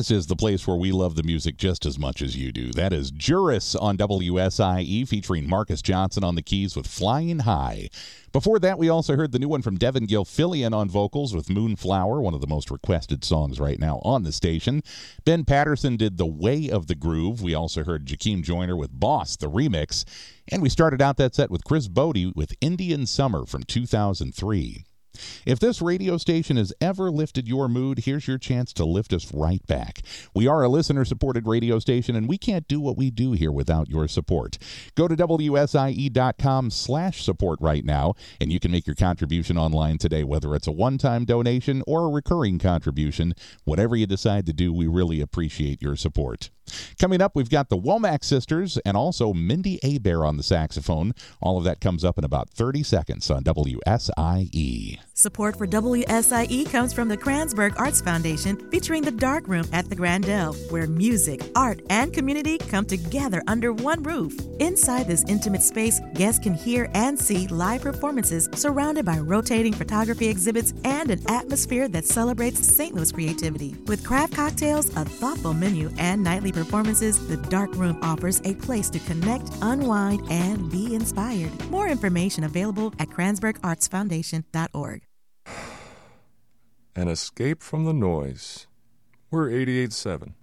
This is the place where we love the music just as much as you do. That is Juris on WSIE, featuring Marcus Johnson on the keys with Flying High. Before that, we also heard the new one from Devin Gilfillian on vocals with Moonflower, one of the most requested songs right now on the station. Ben Patterson did The Way of the Groove. We also heard Jakeem Joyner with Boss, the remix. And we started out that set with Chris Bodie with Indian Summer from 2003. If this radio station has ever lifted your mood, here's your chance to lift us right back. We are a listener-supported radio station, and we can't do what we do here without your support. Go to WSIE.com/support right now, and you can make your contribution online today, whether it's a one-time donation or a recurring contribution. Whatever you decide to do, we really appreciate your support. Coming up, we've got the Womack Sisters and also Mindy Abair on the saxophone. All of that comes up in about 30 seconds on WSIE. Support for WSIE comes from the Kranzberg Arts Foundation, featuring the Dark Room at the Grandel, where music, art, and community come together under one roof. Inside this intimate space, guests can hear and see live performances surrounded by rotating photography exhibits and an atmosphere that celebrates St. Louis creativity. With craft cocktails, a thoughtful menu, and nightly performances, the Dark Room offers a place to connect, unwind, and be inspired. More information available at KranzbergArtsFoundation.org. An escape from the noise. We're 88.7